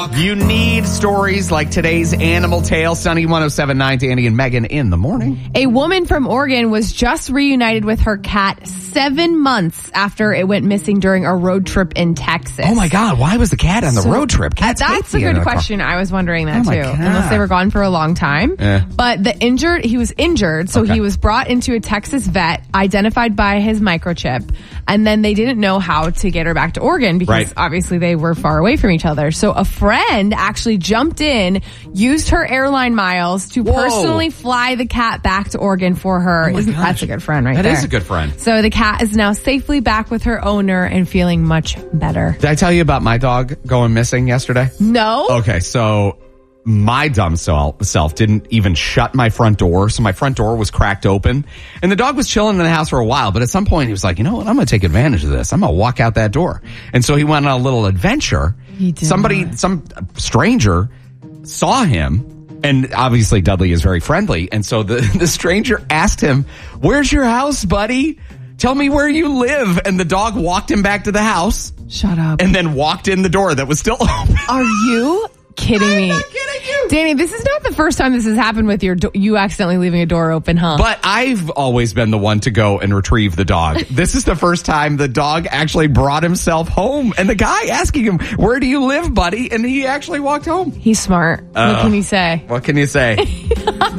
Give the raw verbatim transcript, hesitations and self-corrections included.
You need stories like today's animal tale. Sunny one oh seven point nine, Danny and Megan in the morning. A woman from Oregon was just reunited with her cat seven months after it went missing during a road trip in Texas. Oh my God, why was the cat on the So, road trip? Cats That's hate a being in good a car. question. I was wondering that Oh my too. God. Unless they were gone for a long time. Yeah. But the injured, he was injured, so Okay. he was brought into a Texas vet, identified by his microchip, and then they didn't know how to get her back to Oregon because Right. obviously they were far away from each other. So a friend actually jumped in, used her airline miles to Whoa. personally fly the cat back to Oregon for her. Oh my Isn't, gosh. that's a good friend right That there. is a good friend. So the cat is now safely back with her owner and feeling much better. Did I tell you about my dog going missing yesterday? No? Okay, so my dumb sel- self didn't even shut my front door, so my front door was cracked open, and the dog was chilling in the house for a while, but at some point he was like, you know what, I'm going to take advantage of this. I'm going to walk out that door. And so he went on a little adventure. He did Somebody, not. some stranger saw him, and obviously Dudley is very friendly, and so the, the stranger asked him, where's your house, buddy? Tell me where you live. And the dog walked him back to the house Shut up. and then walked in the door that was still open. Are you kidding I'm me? not kidding you. Danny, this is not the first time this has happened with your do- you accidentally leaving a door open, huh? But I've always been the one to go and retrieve the dog. This is the first time the dog actually brought himself home. And the guy asking him, where do you live, buddy? And he actually walked home. He's smart. Uh, what can he say? What can you say?